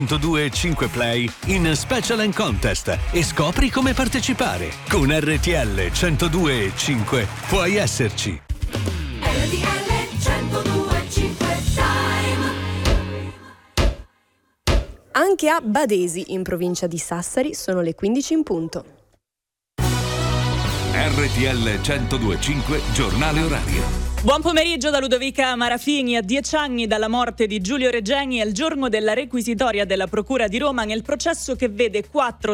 102.5 Play in Special and Contest e scopri come partecipare. Con RTL 102.5 puoi esserci. RTL 102.5 Time. Anche a Badesi, in provincia di Sassari, sono le 15 in punto. RTL 102.5 Giornale Orario. Buon pomeriggio da Ludovica Marafini. A 10 anni dalla morte di Giulio Regeni è il giorno della requisitoria della Procura di Roma nel processo che vede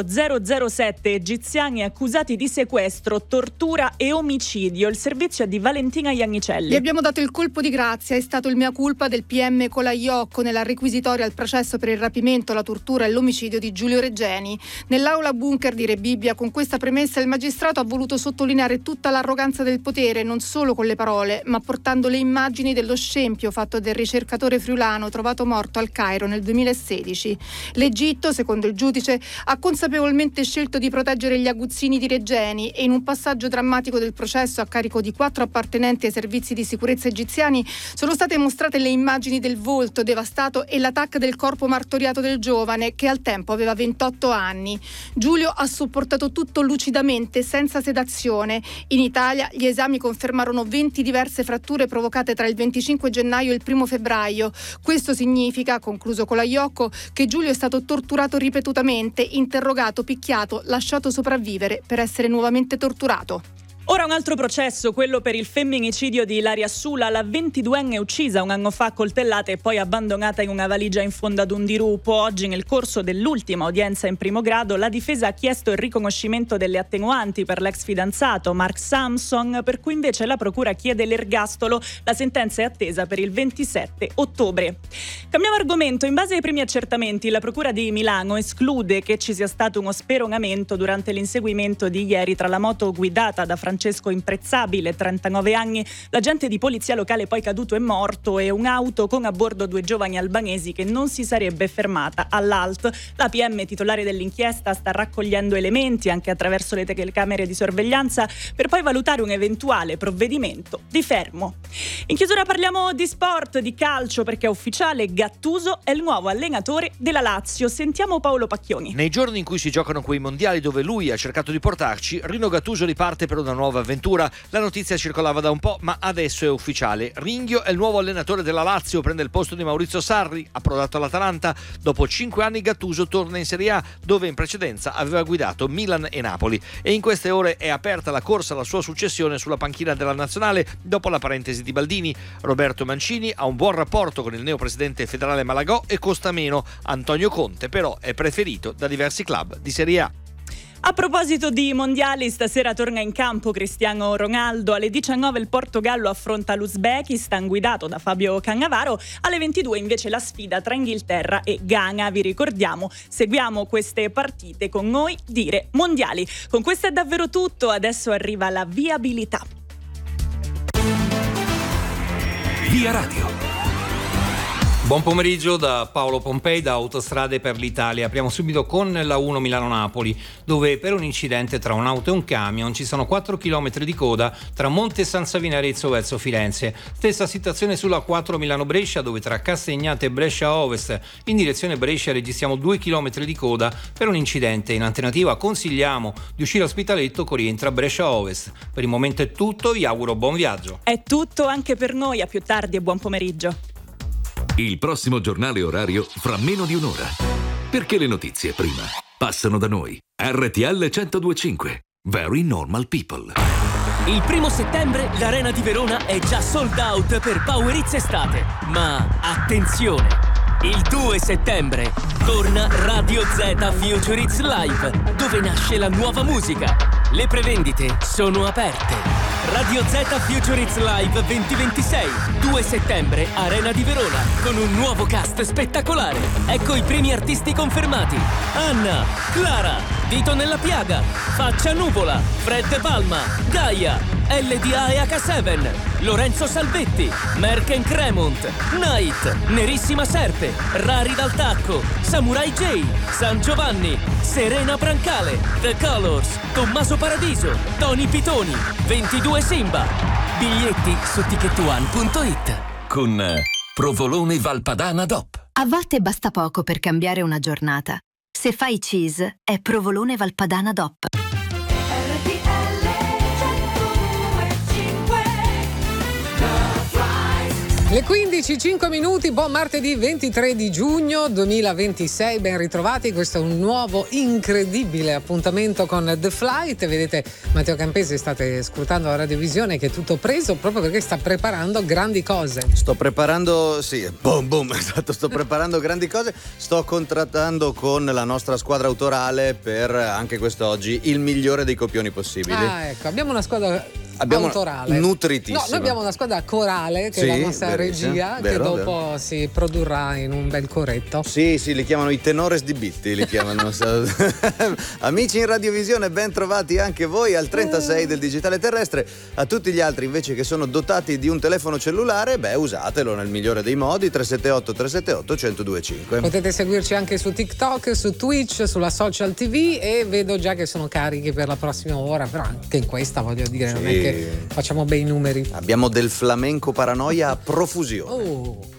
4007 egiziani accusati di sequestro, tortura e omicidio. Il servizio è di Valentina Iannicelli. Gli abbiamo dato il colpo di grazia, è stato il mea culpa del PM Colaiocco nella requisitoria al processo per il rapimento, la tortura e l'omicidio di Giulio Regeni. Nell'aula bunker di Re Bibbia, con questa premessa, il magistrato ha voluto sottolineare tutta l'arroganza del potere, non solo con le parole, ma portando le immagini dello scempio fatto del ricercatore friulano trovato morto al Cairo nel 2016. L'Egitto, secondo il giudice, ha consapevolmente scelto di proteggere gli aguzzini di Regeni e in un passaggio drammatico del processo a carico di 4 appartenenti ai servizi di sicurezza egiziani sono state mostrate le immagini del volto devastato e l'attacco del corpo martoriato del giovane, che al tempo aveva 28 anni. Giulio ha sopportato tutto lucidamente, senza sedazione. In Italia gli esami confermarono 20 diverse fratture provocate tra il 25 gennaio e il 1 febbraio. Questo significa, concluso Colaiocco, che Giulio è stato torturato ripetutamente, interrogato, picchiato, lasciato sopravvivere per essere nuovamente torturato. Ora un altro processo, quello per il femminicidio di Ilaria Sula, la 22enne uccisa un anno fa a coltellate e poi abbandonata in una valigia in fondo ad un dirupo. Oggi, nel corso dell'ultima udienza in primo grado, la difesa ha chiesto il riconoscimento delle attenuanti per l'ex fidanzato Mark Samson, per cui invece la procura chiede l'ergastolo. La sentenza è attesa per il 27 ottobre. Cambiamo argomento. In base ai primi accertamenti, la procura di Milano esclude che ci sia stato uno speronamento durante l'inseguimento di ieri tra la moto guidata da Francesco Imprezzabile, 39 anni, l'agente di polizia locale poi caduto e morto, e un'auto con a bordo 2 giovani albanesi che non si sarebbe fermata all'ALT. La PM titolare dell'inchiesta sta raccogliendo elementi anche attraverso le telecamere di sorveglianza per poi valutare un eventuale provvedimento di fermo. In chiusura parliamo di sport, di calcio, perché è ufficiale: Gattuso è il nuovo allenatore della Lazio. Sentiamo Paolo Pacchioni. Nei giorni in cui si giocano quei mondiali dove lui ha cercato di portarci, Rino Gattuso riparte per una nuova avventura. La notizia circolava da un po', ma adesso è ufficiale. Ringhio è il nuovo allenatore della Lazio, prende il posto di Maurizio Sarri, approdato all'Atalanta. Dopo 5 anni Gattuso torna in Serie A, dove in precedenza aveva guidato Milan e Napoli, e in queste ore è aperta la corsa alla sua successione sulla panchina della nazionale dopo la parentesi di Baldini. Roberto Mancini ha un buon rapporto con il neopresidente federale Malagò e costa meno. Antonio Conte però è preferito da diversi club di Serie A. A proposito di mondiali, stasera torna in campo Cristiano Ronaldo. Alle 19 il Portogallo affronta l'Uzbekistan, guidato da Fabio Cannavaro. Alle 22 invece la sfida tra Inghilterra e Ghana. Vi ricordiamo, seguiamo queste partite con Noi Dire Mondiali. Con questo è davvero tutto, adesso arriva la viabilità. Via Radio. Buon pomeriggio da Paolo Pompei da Autostrade per l'Italia. Apriamo subito con la 1 Milano-Napoli, dove per un incidente tra un'auto e un camion ci sono 4 km di coda tra Monte San Savinarezzo verso Firenze. Stessa situazione sulla 4 Milano-Brescia, dove tra Castegnate e Brescia Ovest in direzione Brescia registriamo 2 km di coda per un incidente. In alternativa consigliamo di uscire a Spitaletto con rientra a Brescia Ovest. Per il momento è tutto, vi auguro buon viaggio. È tutto anche per noi, a più tardi e buon pomeriggio. Il prossimo giornale orario fra meno di un'ora. Perché le notizie prima passano da noi. RTL 102.5. Very Normal People. Il 1 settembre l'Arena di Verona è già sold out per Power Hits Estate. Ma attenzione! Il 2 settembre torna Radio Z Future Hits Live, dove nasce la nuova musica. Le prevendite sono aperte. Radio Z Future Hits Live 2026, 2 settembre, Arena di Verona, con un nuovo cast spettacolare. Ecco i primi artisti confermati: Anna, Clara, Vito Nella Piaga, Faccia Nuvola, Fred Palma, Gaia, LDA e H7, Lorenzo Salvetti, Merken Cremont, Night, Nerissima Serpe, Rari Dal Tacco, Samurai J, San Giovanni, Serena Brancale, The Colors, Tommaso Paradiso, Tony Pitoni, 22 Simba. Biglietti su ticketone.it. Con Provolone Valpadana DOP. A volte basta poco per cambiare una giornata. Se fai cheese, è Provolone Valpadana DOP. Le 15, 5 minuti, buon martedì 23 di giugno 2026, ben ritrovati. Questo è un nuovo incredibile appuntamento con The Flight. Vedete Matteo Campesi, state scrutando la radiovisione, che è tutto preso proprio perché sta preparando grandi cose. Sto preparando, sì, esatto, sto preparando grandi cose. Sto contrattando con la nostra squadra autorale per anche quest'oggi il migliore dei copioni possibili. Ah, ecco, abbiamo una squadra autorale nutritissima. No, noi abbiamo una squadra corale che è la nostra regia, che dopo si produrrà in un bel coretto. Sì, li chiamano i tenores di Bitti, li chiamano. Amici in radiovisione, ben trovati anche voi al 36 del digitale terrestre. A tutti gli altri invece che sono dotati di un telefono cellulare, usatelo nel migliore dei modi, 378 378 1025. Potete seguirci anche su TikTok, su Twitch, sulla social TV, e vedo già che sono carichi per la prossima ora, però anche in questa, voglio dire, non è che facciamo bei numeri. Abbiamo del flamenco paranoia a profusione. Oh.